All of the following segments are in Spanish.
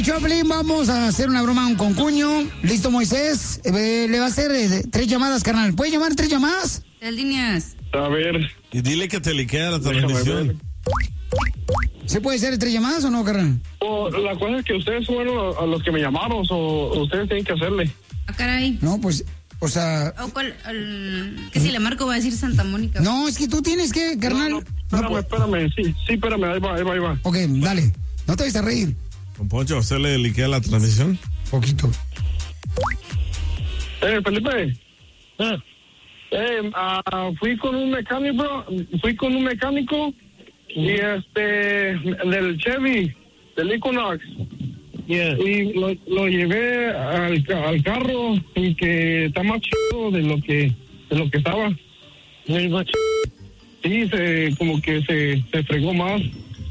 el Choplin, vamos a hacer una broma a un concuño. ¿Listo, Moisés? Le va a hacer 3 llamadas, carnal. ¿Puede llamar 3 llamadas? 3 líneas. A ver. Y dile que te liquea la transmisión. ¿Se puede hacer 3 llamadas o no, carnal? La cosa es que ustedes fueron a los que me llamaron, o ustedes tienen que hacerle. Ah, caray. No, pues, o sea... ¿Qué si le marco va a decir Santa Mónica? No, es que tú tienes que, carnal... Espérame. Sí, espérame, ahí va. Ok, dale. No te vayas a reír. Con Poncho, ¿usted le liquea la transmisión? Poquito. Felipe. Fui con un mecánico, y del Chevy, del Equinox. Yeah. Y lo llevé al carro, y que está más chido de lo que estaba. ¿Es más chido? Sí, como que se fregó más.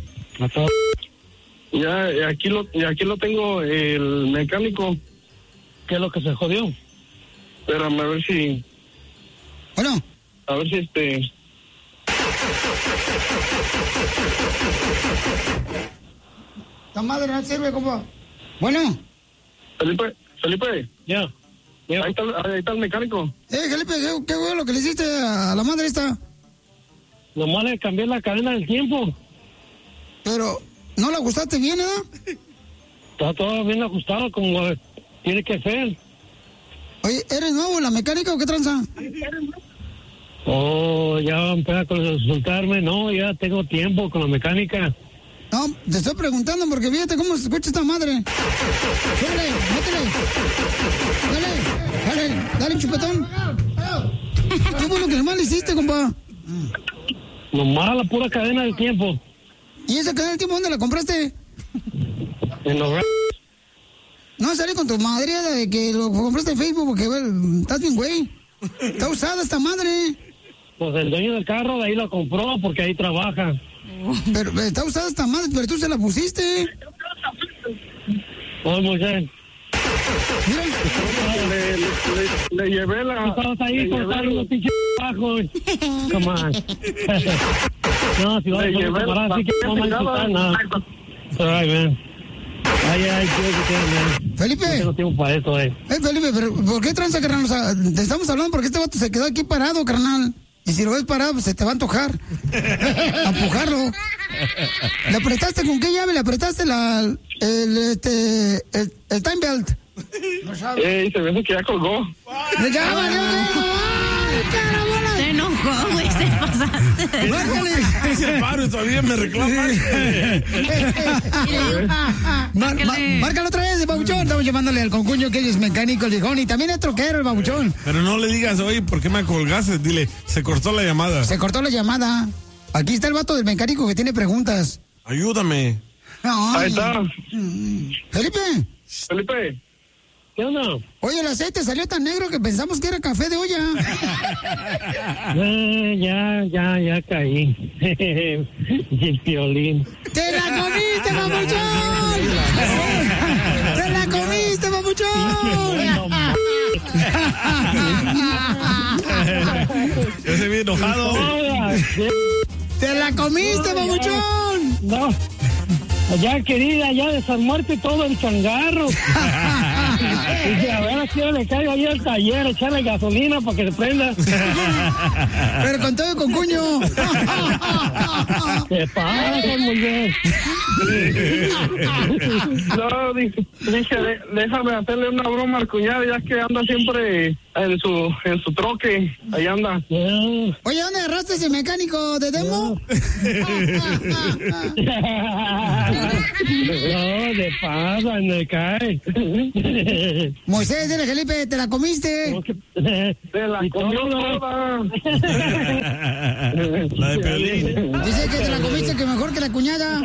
Ya, y aquí lo tengo, el mecánico. ¿Qué es lo que se jodió? Espérame, a ver si... Bueno. A ver si La madre no sirve, compa. Bueno. Felipe. Ya. Ahí está el mecánico. Felipe, ¿qué fue lo que le hiciste a la madre esta? Nomás le cambié la cadena del tiempo. Pero, ¿no la ajustaste bien, Está todo bien ajustado como tiene que ser. Oye, ¿eres nuevo en la mecánica o qué tranza? Ya empieza a consultarme. No, ya tengo tiempo con la mecánica. No, te estoy preguntando porque fíjate cómo se escucha esta madre. Súbele, métele. Dale un chupetón. ¿Qué fue lo que nomás le hiciste, compa? Nomás la pura cadena del tiempo. ¿Y esa cadena del tiempo dónde la compraste? En los... No, salí con tu madre de que lo compraste en Facebook porque estás bien, güey. Está usada esta madre. Pues el dueño del carro de ahí la compró porque ahí trabaja. Pero está usada esta madre, pero tú se la pusiste. Muy bien. Mira. Le llevé la... Estabas ahí cortando los pinches bajos. Come on. No, si vas a parar, así que no me insultar nada. All right, man. Ay, man. Felipe. No tengo tiempo para eso, Felipe, pero ¿por qué tranza, carnal? O sea, te estamos hablando porque este vato se quedó aquí parado, carnal. Y si lo ves parado, pues se te va a antojar. A empujarlo. ¿Le apretaste con qué llave? ¿Le apretaste el time belt? No sabes. Se ve que ya colgó. ¡Ya valió! Se enojó, güey, se pasaste. ¡Márcale! Es el paro y todavía me reclaman. Márcalo otra vez, babuchón. Estamos llamándole al concuño que es mecánico, el viejón. Y también es troquero, el babuchón. Pero no le digas, oye, ¿por qué me colgaste? Dile, se cortó la llamada. Se cortó la llamada. Aquí está el vato del mecánico que tiene preguntas. Ayúdame. Ahí está. Felipe. ¿Qué onda? Oye, el aceite salió tan negro que pensamos que era café de olla. Ya caí. El Piolín. ¡Te la comiste, babuchón! ¡Te la comiste, babuchón! Yo se vi enojado. ¡Te la comiste, babuchón! No. Ya, querida, ya desarmarte todo el changarro. Dice, a ver, aquí le caigo ahí al taller, echarle gasolina para que se prenda. Pero con todo con cuño. ¿Qué pasa, muy bien? No, dije, déjame hacerle una broma al cuñado, ya que anda siempre en su troque. Ahí anda. Oye, ¿dónde agarraste ese mecánico de demo? No, de pasa, me cae. Moisés, dile, Felipe, ¿te la comiste? Te la comió toda. La de Piolín. Dice que te la comiste, que mejor que la cuñada.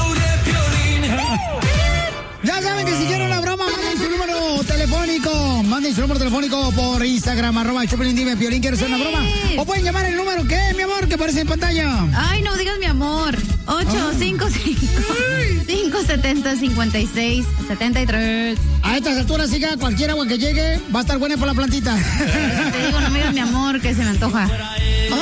Ya saben que si quieren una broma, manden su número telefónico. manden su número telefónico por Instagram, @Choplin, dime, Piolín, ¿quieres hacer una broma? O pueden llamar el número, ¿qué, mi amor? Que aparece en pantalla. Ay, no digas mi amor. 855-570-5673. A estas alturas, siga, cualquier agua que llegue va a estar buena por la plantita. Te digo, no me digas mi amor, que se me antoja.